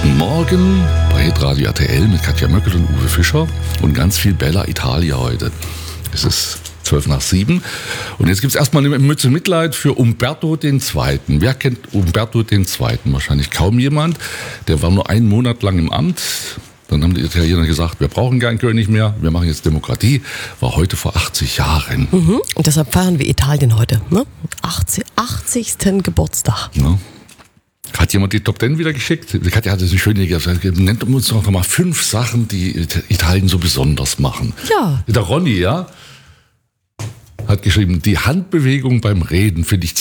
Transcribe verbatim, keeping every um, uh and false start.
Morgen bei Hitradio R T L mit Katja Möckel und Uwe Fischer und ganz viel Bella Italia heute. Es ist zwölf nach sieben und jetzt gibt es erstmal eine Mütze Mitleid für Umberto den Zweiten. Wer kennt Umberto den Zweiten? Wahrscheinlich kaum jemand. Der war nur einen Monat lang im Amt. Dann haben die Italiener gesagt, wir brauchen keinen König mehr, wir machen jetzt Demokratie. War heute vor achtzig Jahren. Mhm. Und deshalb feiern wir Italien heute. Ne? achtzig, achtzigsten Geburtstag. Ja. Hat jemand die Top Ten wieder geschickt? Katja hat es eine schöne gesagt. Nennt uns doch noch mal fünf Sachen, die Italien so besonders machen. Ja. Der Ronny, ja, hat geschrieben, die Handbewegung beim Reden finde ich